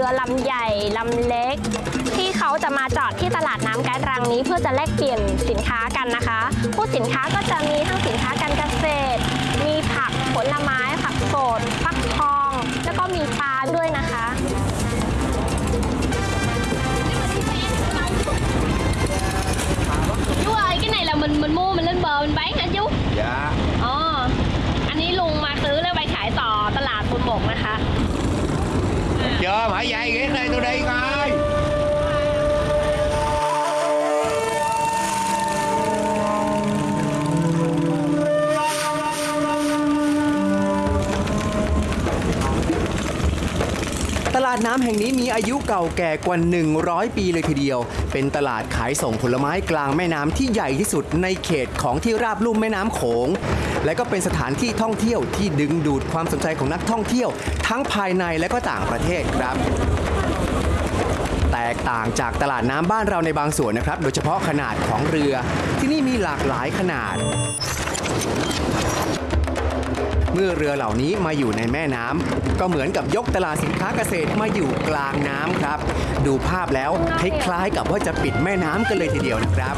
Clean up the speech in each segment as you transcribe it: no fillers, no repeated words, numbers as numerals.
รือลำใหญ่ลำเล็กที่เขาจะมาจอดที่ตลาดน้ำแก๊สรังนี้เพื่อจะแลกเปลี่ยนสินค้ากันนะคะพวกสินค้าก็จะมีทั้งสินค้าการเกษตรมีผักผลไม้ผักสดฟักทองแล้วก็มีปลาด้วยนะคะchú ơi cái này là mình mua mình lên bờ mình bán hả chú? Dạ. Anh ấyลุงมาซื้อแล้วไปขายต่อตลาดบนบกนะคะ Chưa phải vậy ghét đây tôi đi coi. ตลาดน้ำแห่งนี้มีอายุเก่าแก่กว่า100 ปีเลยทีเดียวเป็นตลาดขายส่งผลไม้กลางแม่น้ำที่ใหญ่ที่สุดในเขตของที่ราบลุ่มแม่น้ำโขงและก็เป็นสถานที่ท่องเที่ยวที่ดึงดูดความสนใจของนักท่องเที่ยวทั้งภายในและก็ต่างประเทศครับแตกต่างจากตลาดน้ำบ้านเราในบางส่วนนะครับโดยเฉพาะขนาดของเรือที่นี่มีหลากหลายขนาดเมื่อเรือเหล่านี้มาอยู่ในแม่น้ำก็เหมือนกับยกตลาดสินค้าเกษตรมาอยู่กลางน้ำครับดูภาพแล้วคล้ายๆกับว่าจะปิดแม่น้ำกันเลยทีเดียวนะครับ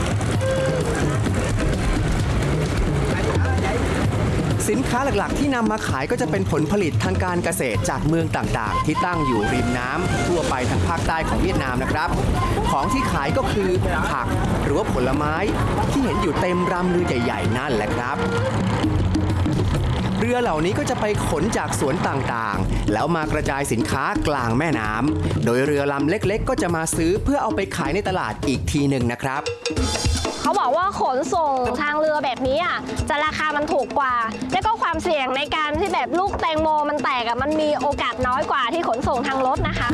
สินค้าหลักๆที่นำมาขายก็จะเป็นผลผลิตทางการเกษตรจากเมืองต่างๆที่ตั้งอยู่ริมน้ำทั่วไปทางภาคใต้ของเวียดนามนะครับของที่ขายก็คือผักหรือว่าผลไม้ที่เห็นอยู่เต็มรำเรือใหญ่ๆนั่นแหละครับเรือเหล่านี้ก็จะไปขนจากสวนต่างๆแล้วมากระจายสินค้ากลางแม่น้ำโดยเรือลำเล็กๆก็จะมาซื้อเพื่อเอาไปขายในตลาดอีกทีหนึ่งนะครับเขาบอกว่าขนส่งทางเรือแบบนี้จะราคามันถูกกว่าและก็ความเสี่ยงในการที่แบบลูกแตงโมมันแตกมันมีโอกาสน้อยกว่าที่ขนส่งทางรถนะคะ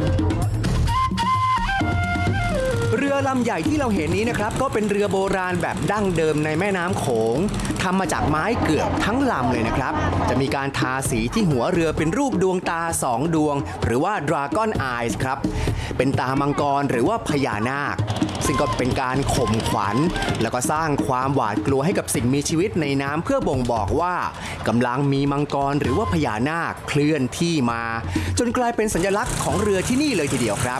เรือลำใหญ่ที่เราเห็นนี้นะครับก็เป็นเรือโบราณแบบดั้งเดิมในแม่น้ำโขงทำมาจากไม้เกือบทั้งลำเลยนะครับจะมีการทาสีที่หัวเรือเป็นรูปดวงตา2 ดวงหรือว่า Dragon Eyes ครับเป็นตามังกรหรือว่าพญานาคซึ่งก็เป็นการข่มขวัญแล้วก็สร้างความหวาดกลัวให้กับสิ่งมีชีวิตในน้ำเพื่อบ่งบอกว่ากำลังมีมังกรหรือว่าพญานาคเคลื่อนที่มาจนกลายเป็นสัญลักษณ์ของเรือที่นี่เลยทีเดียวครับ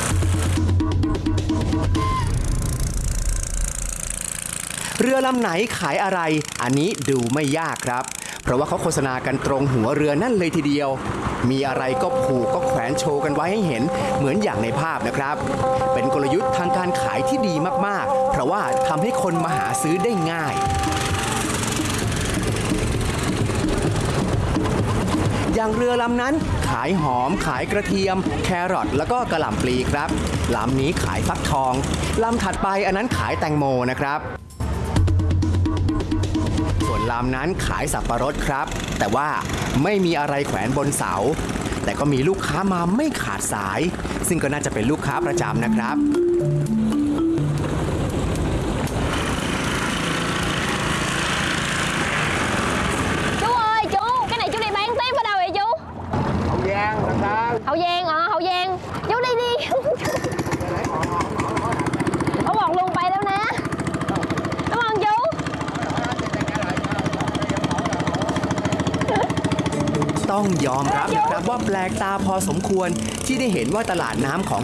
เรือลำไหนขายอะไรอันนี้ดูไม่ยากครับเพราะว่าเขาโฆษณากันตรงหัวเรือนั่นเลยทีเดียวมีอะไรก็ผูกก็แขวนโชว์กันไว้ให้เห็นเหมือนอย่างในภาพนะครับเป็นกลยุทธ์ทางการขายที่ดีมากๆเพราะว่าทำให้คนมาหาซื้อได้ง่ายอย่างเรือลำนั้นขายหอมขายกระเทียมแครอทแล้วก็กระหล่ำปลีครับลำนี้ขายฟักทองลำถัดไปอันนั้นขายแตงโมนะครับส่วนลำนั้นขายสับปะรดครับแต่ว่าไม่มีอะไรแขวนบนเสาแต่ก็มีลูกค้ามาไม่ขาดสายซึ่งก็น่าจะเป็นลูกค้าประจำนะครับ chú ơi chú cái này chú đi bán tiếp ở đâu vậy chú Hậu Giang Cần Thơ. Hậu Giang Hậu Giang chú đi điเขาบอกลุงไปแล้วนะcảm ơn chú ต้องยอมรับนะครับว่าแปลกตาพอสมควรที่ได้เห็นว่าตลาดน้ำของ